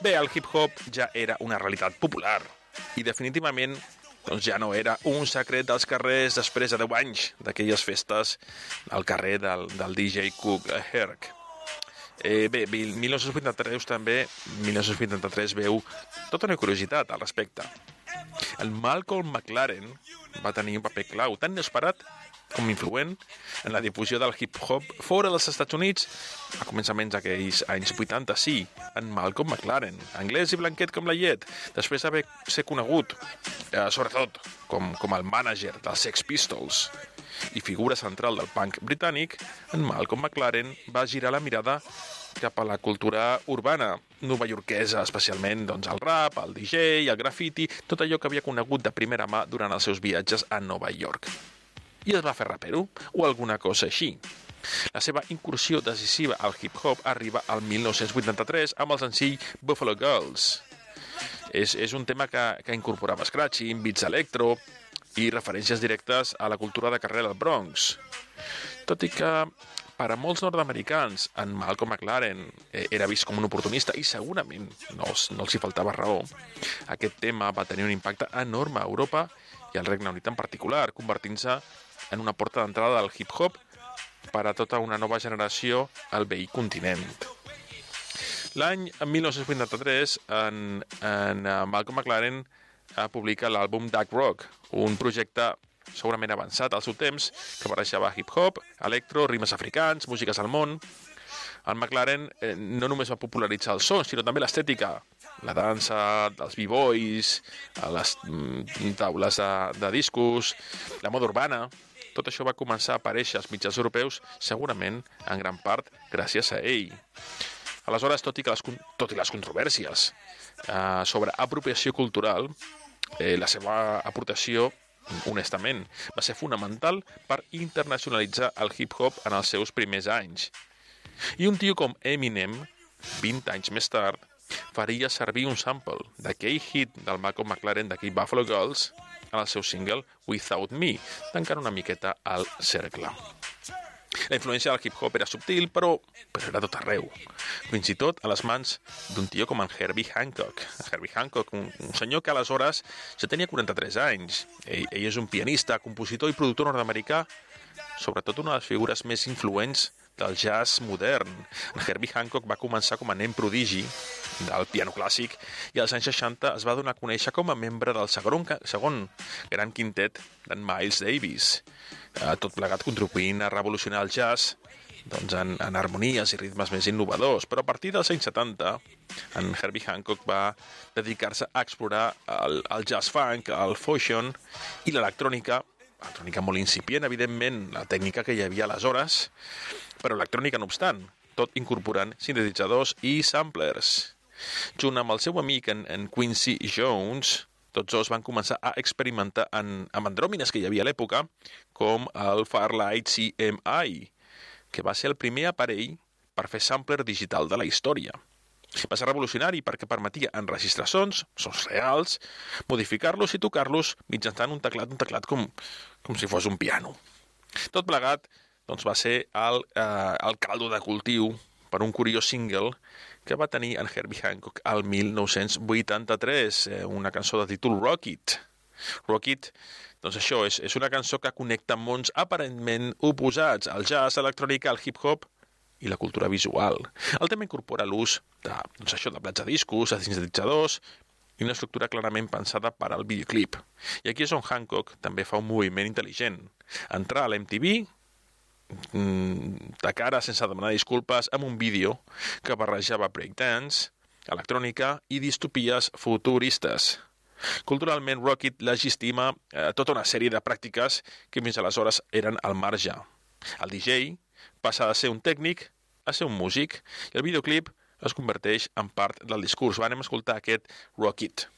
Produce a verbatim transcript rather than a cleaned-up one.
Bé, el hip-hop ja era una realitat popular i definitivament doncs ja no era un secret dels carrers després de deu anys d'aquelles festes al carrer del, del D J Cook Herc. Eh, bé, mil nou-cents vuitanta-tres també, mil nou-cents vuitanta-tres veu tota una curiositat al respecte. El Malcolm McLaren va tenir un paper clau, tan inesperat com influent en la difusió del hip-hop fora dels Estats Units a començaments d'aquells anys vuitanta. Sí, en Malcolm McLaren, anglès i blanquet com la llet, després d'haver ser conegut, eh, sobretot com, com el mànager dels Sex Pistols i figura central del punk britànic, en Malcolm McLaren va girar la mirada cap a la cultura urbana novaiorquesa, especialment doncs, el rap, el D J, el graffiti, tot allò que havia conegut de primera mà durant els seus viatges a Nova York. I es va fer rapero, o alguna cosa així. La seva incursió decisiva al hip-hop arriba al mil nou-cents vuitanta-tres amb el senzill Buffalo Girls. És, és un tema que, que incorporava scratching, beats electro i referències directes a la cultura de carrer del Bronx. Tot i que per a molts nord-americans en Malcolm McLaren era vist com un oportunista i segurament no els, no els hi faltava raó, aquest tema va tenir un impacte enorme a Europa i al Regne Unit en particular, convertint-se en una porta d'entrada del hip-hop per a tota una nova generació al veí continent. L'any mil nou-cents vuitanta-tres, en, en Malcolm McLaren publica l'àlbum Dark Rock, un projecte segurament avançat al seu temps, que barrejava hip-hop, electro, rimes africans, músiques al món. El McLaren eh, no només va popularitzar el son, sinó també l'estètica, la dansa dels b-boys, les mm, taules de, de discos, la moda urbana. Tot això va començar a aparèixer als mitjans europeus, segurament, en gran part, gràcies a ell. Aleshores, tot i, que les, tot i les controvèrsies eh, sobre apropiació cultural, eh, la seva aportació, honestament, va ser fonamental per internacionalitzar el hip-hop en els seus primers anys. I un tio com Eminem, vint anys més tard, faria servir un sample d'aquell hit del Malcolm McLaren d'aquell Buffalo Girls en el seu single Without Me, tancant una miqueta al cercle. La influència del hip-hop era subtil, però, però era tot arreu. Fins i tot a les mans d'un tio com en Herbie Hancock. Herbie Hancock, un, un senyor que aleshores ja tenia quaranta-tres anys. Ell, ell és un pianista, compositor i productor nord-americà, sobretot una de les figures més influents del jazz modern. En Herbie Hancock va començar com a nen prodigi del piano clàssic i als anys seixanta es va donar a conèixer com a membre del segon, segon gran quintet d'en Miles Davis, eh, tot plegat contribuint a revolucionar el jazz doncs en, en harmonies i ritmes més innovadors. Però a partir dels anys setanta, en Herbie Hancock va dedicar-se a explorar el, el jazz funk, el fusion i l'electrònica, electrònica molt incipient, evidentment, la tècnica que hi havia aleshores, però electrònica no obstant, tot incorporant sintetitzadors i samplers. Junt amb el seu amic, en, en Quincy Jones, tots dos van començar a experimentar en, amb andròmines que hi havia a l'època, com el Fairlight C M I, que va ser el primer aparell per fer sampler digital de la història. Va ser revolucionari perquè permetia enregistrar sons, sons reals, modificar-los i tocar-los mitjançant un teclat, un teclat com, com si fos un piano. Tot plegat doncs, va ser el, eh, el caldo de cultiu per un curiós single que va tenir en Herbie Hancock al mil nou-cents vuitanta-tres, eh, una cançó de títol Rock It. Rock It, doncs això, és, és una cançó que connecta mons aparentment oposats, al jazz, a l'electrònica, al hip-hop i la cultura visual. El tema incorpora l'ús de, doncs això, de plats de discos, de sintetitzadors i una estructura clarament pensada per al videoclip. I aquí és on Hancock també fa un moviment intel·ligent. Entrar a l'M T V de cara, sense demanar disculpes, amb un vídeo que barrejava breakdance, electrònica i distopies futuristes. Culturalment, Rocket legitima eh, tota una sèrie de pràctiques que fins aleshores eren al marge. El D J passa de ser un tècnic a ser un músic i el videoclip es converteix en part del discurs. Vam escoltar aquest Rock It.